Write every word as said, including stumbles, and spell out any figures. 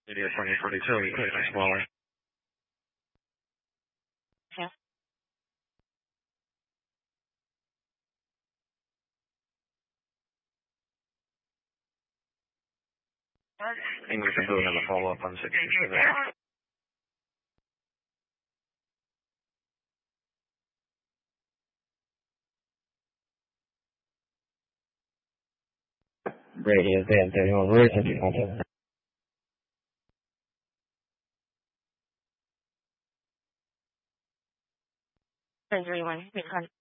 Radio twenty forty-two, you put it smaller. Yeah. English and Blue have a follow-up on sixty-seven. Radio ten thirty-one, where is it? ten thirty-one, Midcon.